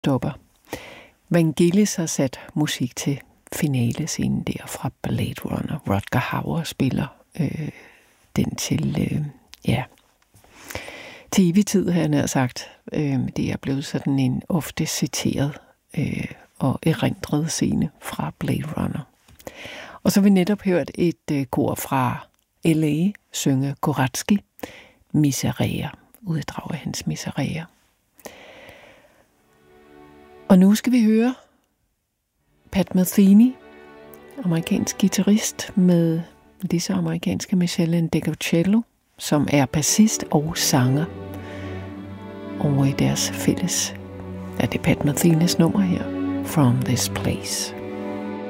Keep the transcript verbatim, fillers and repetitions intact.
stopper. Vangelis har sat musik til finalescenen der fra Blade Runner. Rutger Hauer spiller øh, den til, øh, ja, til evig tid, har jeg nær sagt. Øh, det er blevet sådan en ofte citeret øh, og erindret scene fra Blade Runner. Og så har vi netop hørt et øh, kor fra L A synge Goratsky, Miserea, uddrag af hans Miserea. Og nu skal vi høre Pat Metheny, amerikansk guitarist med lige så amerikanske Michelle Ndegeocello, som er bassist og sanger over i deres fælles, ja, det er Pat Methenys nummer her, From This Place.